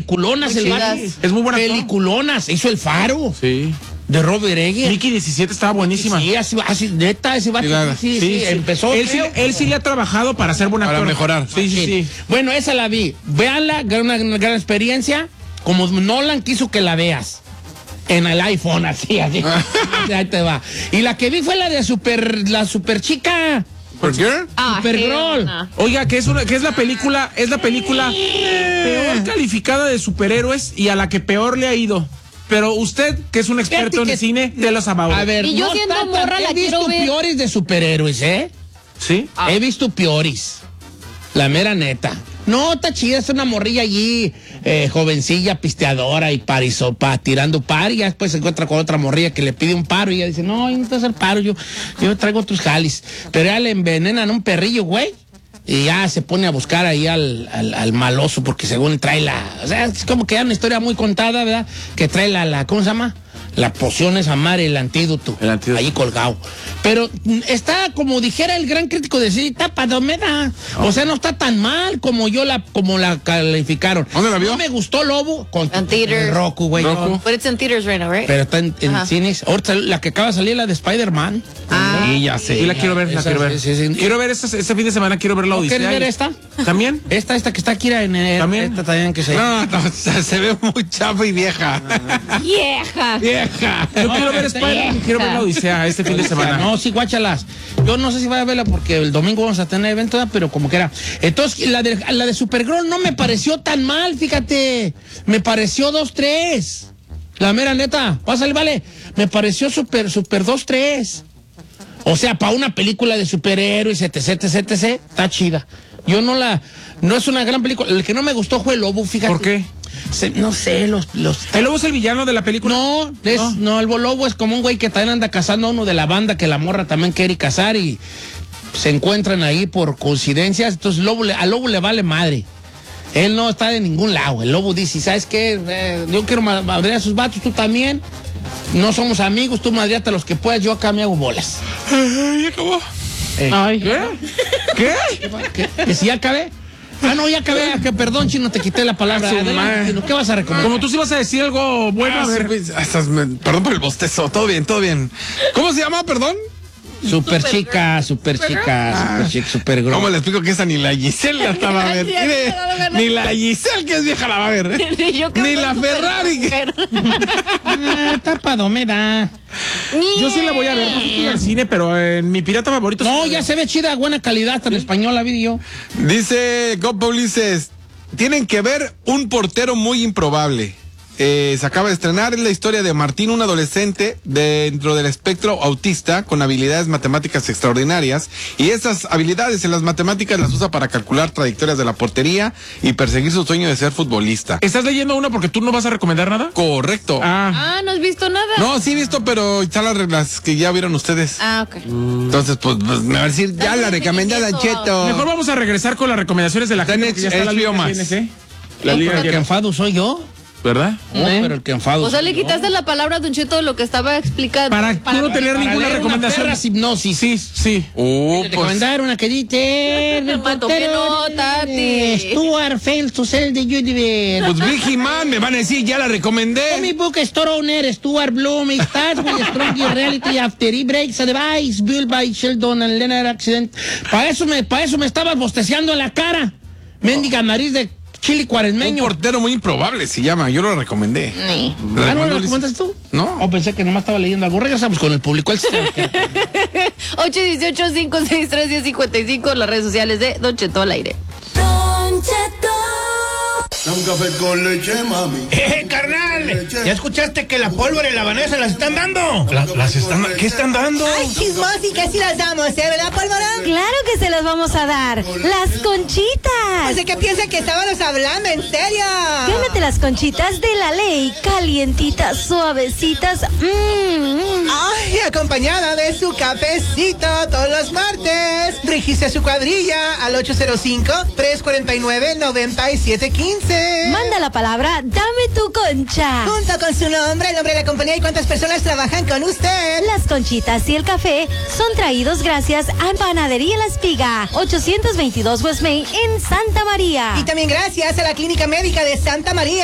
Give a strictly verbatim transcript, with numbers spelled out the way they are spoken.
peliculonas Muy el chidas. vato. Es muy buena actor. Peliculonas. Hizo El Faro. Sí. De Robert Eggers. Mickey diecisiete estaba buenísima. Sí, así, así, neta, ese vato. Claro. Sí, sí, Sí, sí, sí. empezó. Él sí, creo. él sí le ha trabajado para ser buen Para actor. mejorar. Sí, sí, sí. Bueno, esa la vi. Véanla, una, una gran experiencia. Como Nolan quiso que la veas. En el iPhone, así, así. Ahí te va. Y la que vi fue la de super, la super chica. ¿Por qué? Ah, Supergirl. Helena. Oiga, que es una, que es la película, es la película peor calificada de superhéroes y a la que peor le ha ido. Pero usted, que es un experto Fíjate en que- cine, te lo sabe. A ver, Y yo no siendo está tan- morra la he visto quiero ver. peores de superhéroes, ¿eh? ¿Sí? Ah. He visto peores. La mera neta. No, está chida, es una morrilla allí, eh, jovencilla, pisteadora y parisopa, tirando par, y ya después se encuentra con otra morrilla que le pide un paro y ella dice, no, yo no te voy a hacer paro, yo, yo traigo tus jalis. Pero ya le envenenan un perrillo, güey, y ya se pone a buscar ahí al, al, al maloso porque según trae la... O sea, es como que ya una historia muy contada, ¿verdad? Que trae la, la ¿cómo se llama? La poción esa madre, el antídoto. El antídoto. Ahí colgado. Pero mm, está, como dijera el gran crítico de sí, está palomera. O sea, no está tan mal como yo la, como la calificaron. ¿Dónde la vio? No me gustó Lobo con En theaters. Roku, güey. Roku. no. But it's in theaters right now, right? Pero está en, en Ajá. cines. Ahorita la que acaba de salir, la de Spider-Man. Ah. Sí, ya sé. Y la quiero ver, la Esa, quiero ver. sí, sí, sí. Quiero ver este, este fin de semana, quiero ver la ¿No Odisea. quieres ver y- esta? ¿También? Esta, esta que está aquí en el... ¿También? Esta también que se... No, no, se, se ve muy chafa y vieja. Vieja. Vieja. Yo quiero ver Spider-Man, quiero ver la Odisea este fin de semana. No, sí, guáchalas. Yo no sé si voy a verla porque el domingo vamos a tener evento, ¿verdad? Pero como que era. Entonces, la de, la de Supergirl no me pareció tan mal, fíjate. Me pareció dos tres. La mera neta. Pásale, vale. Me pareció super, super dos tres. O sea, para una película de superhéroes, etc, etc, etc, está chida. Yo no la... No es una gran película. El que no me gustó fue el Lobo, fíjate. ¿Por qué? Se- no sé, los... los ¿El lobo es el villano de la película? no, es, No. no, el lobo es como un güey que también anda cazando a uno de la banda que la morra también quiere cazar y se encuentran ahí por coincidencias. Entonces lobo le- al lobo le vale madre. Él no está de ningún lado. El lobo dice, ¿sabes qué? Eh, yo quiero ma- madrear a sus vatos, tú también. No somos amigos, tú madreate a los que puedas, yo acá me hago bolas. Ya acabó. Eh, Ay, ¿qué? ¿Qué? ¿qué? ¿Que si ya acabé? Ah, no, ya acabé. Que perdón, chino, te quité la palabra. Ah, su Adelante, madre. chino, ¿qué vas a recomendar? Como tú sí vas a decir algo bueno, Ah, a ver. sí, pues, ah, estás- me- perdón por el bostezo. Todo bien, todo bien. ¿Cómo se llama, perdón? Super chica, super chica, super chica, super ¿Cómo grosa. le explico que esa ni la Giselle la estaba a ver? Sí, Mire, sí, no, no, no. ni la Giselle, que es vieja, la va a ver. Ni yo que Ni soy la súper Ferrari. mujer. Ah, tapado me da. Yo sí la voy a ver, no fui al cine, pero en mi pirata favorito... No, ya se ve chida, buena calidad, hasta en español la vi yo. Dice Copa Ulises, tienen que ver Un portero muy improbable. Eh, se acaba de estrenar, es la historia de Martín, un adolescente dentro del espectro autista con habilidades matemáticas extraordinarias, y esas habilidades en las matemáticas las usa para calcular trayectorias de la portería y perseguir su sueño de ser futbolista. ¿Estás leyendo uno porque tú no vas a recomendar nada? Correcto. Ah, Ah, ¿no has visto nada? No, sí he visto, pero están las reglas que ya vieron ustedes. Ah, ok. Entonces, pues, pues, me va a decir, ya Dale la recomendada, seguimiento. Cheto. mejor vamos a regresar con las recomendaciones de la Está en gente, porque ya está la H B O Liga Max. G N C. La No, Liga pero el que G N C. enfado soy yo. ¿Verdad? No, ¿Eh? pero el que enfado O sea, soy le yo. quitaste la palabra a Don Cheto de lo que estaba explicando. Para tú no tener Para ninguna leer una recomendación. perra hipnosis. Sí, sí. Uh, Te pues, recomendaron una que dice... Me mató que no, Tati. Stuart fails to sell the universe. pues Big Man, me van a decir, ya la recomendé. Comic book store owner Stuart Bloom starts with a strong reality after he breaks a device built by Sheldon and Leonard accident. Para eso me, para eso me estabas bosteciando en la cara. Mendiga nariz de chili Un cuaresmeño. portero muy improbable se llama, yo lo recomendé. Ni. Ah, ¿no lo recomendó recomendas tú? No. O pensé que nomás estaba leyendo algo. Regresamos con el público. El ocho uno ocho, cinco seis tres, uno cero cinco cinco, las redes sociales de Don Cheto al aire. Don Cheto. Un café con leche, mami. ¡Eh, carnal! ¿Ya escuchaste que la pólvora y la habanesa las están dando? La- las están- ¿Qué están dando? Ay, chismosi, que sí las damos, ¿eh? ¿Verdad, Pólvora? Claro que se las vamos a dar. Las conchitas. Pues de que piensa que estábamos hablando, en serio. Gánate las conchitas de la ley. Calientitas, suavecitas. Mmm. Ay, acompañada de su cafecito todos los martes. Registre su cuadrilla al ocho cero cinco, tres cuatro nueve, nueve siete uno cinco. Manda la palabra, dame tu concha. Junto con su nombre, el nombre de la compañía y cuántas personas trabajan con usted. Las conchitas y el café son traídos gracias a Panadería La Espiga, ochocientos veintidós West Main en Santa María. Y también gracias a la Clínica Médica de Santa María.